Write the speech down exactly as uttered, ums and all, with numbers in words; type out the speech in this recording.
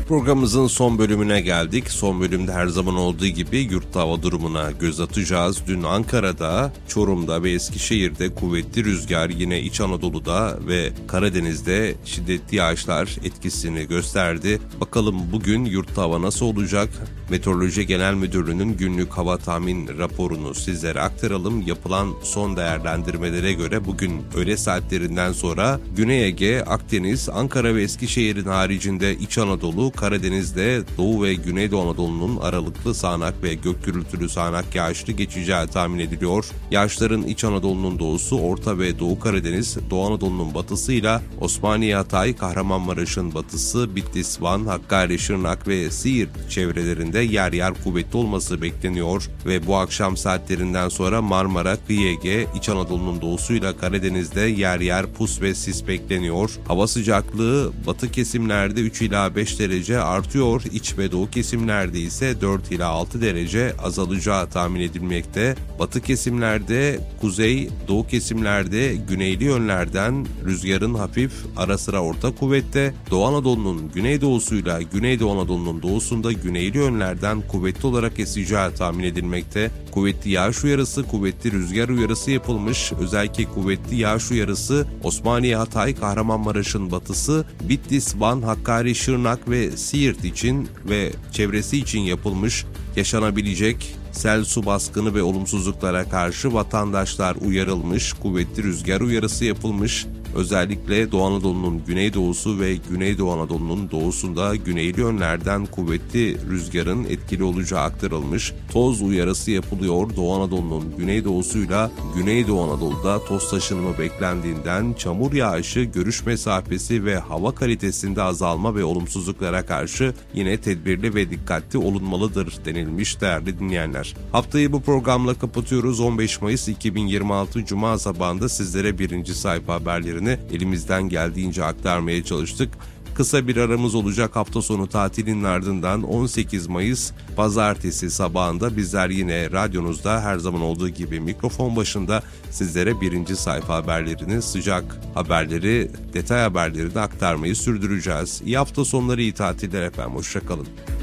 Programımızın son bölümüne geldik. Son bölümde her zaman olduğu gibi yurtta hava durumuna göz atacağız. Dün Ankara'da, Çorum'da ve Eskişehir'de kuvvetli rüzgar, yine İç Anadolu'da ve Karadeniz'de şiddetli yağışlar etkisini gösterdi. Bakalım bugün yurtta hava nasıl olacak? Meteoroloji Genel Müdürlüğü'nün günlük hava tahmin raporunu sizlere aktaralım. Yapılan son değerlendirmelere göre bugün öğle saatlerinden sonra Güney Ege, Akdeniz, Ankara ve Eskişehir'in haricinde İç Anadolu, Karadeniz'de Doğu ve Güneydoğu Anadolu'nun aralıklı sağanak ve gök gürültülü sağanak yağışlı geçeceği tahmin ediliyor. Yağışların İç Anadolu'nun doğusu, Orta ve Doğu Karadeniz, Doğu Anadolu'nun batısıyla Osmaniye, Hatay, Kahramanmaraş'ın batısı, Bitlis, Van, Hakkari, Şırnak ve Siirt çevrelerinde yer yer kuvvetli olması bekleniyor ve bu akşam saatlerinden sonra Marmara, Kıyı Ege, İç Anadolu'nun doğusuyla Karadeniz'de yer yer pus ve sis bekleniyor. Hava sıcaklığı batı kesimlerde üç ila beş derece artıyor. İç ve doğu kesimlerde ise dört ila altı derece azalacağı tahmin edilmekte. Batı kesimlerde, kuzey, doğu kesimlerde güneyli yönlerden rüzgarın hafif, ara sıra orta kuvvette. Doğu Anadolu'nun güneydoğusuyla Güneydoğu Anadolu'nun doğusunda güneyli yönlerden kuvvetli olarak eseceği tahmin edilmekte. Kuvvetli yağış uyarısı, kuvvetli rüzgar uyarısı yapılmış. Özellikle kuvvetli yağış uyarısı Osmaniye, Hatay, Kahramanmaraş'ın batısı, Bitlis, Van, Hakkari, Şırnak ve Siirt için ve çevresi için yapılmış. Yaşanabilecek sel, su baskını ve olumsuzluklara karşı vatandaşlar uyarılmış. Kuvvetli rüzgar uyarısı yapılmış. Özellikle Doğu Anadolu'nun güneydoğusu ve Güneydoğu Anadolu'nun doğusunda güneyli yönlerden kuvvetli rüzgarın etkili olacağı aktarılmış. Toz uyarısı yapılıyor. Doğu Anadolu'nun güneydoğusuyla Güneydoğu Anadolu'da toz taşınımı beklendiğinden çamur yağışı, görüş mesafesi ve hava kalitesinde azalma ve olumsuzluklara karşı yine tedbirli ve dikkatli olunmalıdır denilmiş değerli dinleyenler. Haftayı bu programla kapatıyoruz. on beş Mayıs iki bin yirmi altı Cuma sabahında sizlere birinci sayfa haberlerini elimizden geldiğince aktarmaya çalıştık. Kısa bir aramız olacak hafta sonu tatilinin ardından on sekiz Mayıs Pazartesi sabahında bizler yine radyonuzda her zaman olduğu gibi mikrofon başında sizlere birinci sayfa haberlerini, sıcak haberleri, detay haberleri de aktarmayı sürdüreceğiz. İyi hafta sonları, iyi tatiller efendim. Hoşça kalın.